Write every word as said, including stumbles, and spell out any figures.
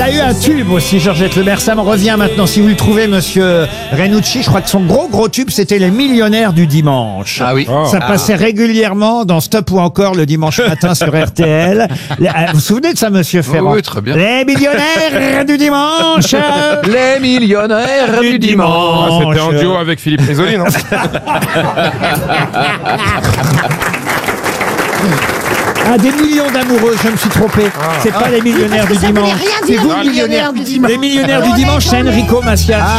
a eu un tube aussi, Georgette Lebert. Ça me revient maintenant. Si vous le trouvez, monsieur Renucci, je crois que son gros gros tube, c'était Les Millionnaires du Dimanche. Ah oui. Ça passait régulièrement dans Stop ou encore le dimanche matin sur R T L. Les- euh, Vous vous souvenez de ça, monsieur Ferrand? oui, très bien. Les Millionnaires du Dimanche. Les millionnaires du dimanche. Ah, c'était en duo avec Philippe Risoli, non? Ah, des millions d'amoureux, je me suis trompé. C'est pas les millionnaires du Ça voulait dimanche. rien C'est dire, vous, les millionnaires du dimanche. Les millionnaires du dimanche, c'est Enrico Macias.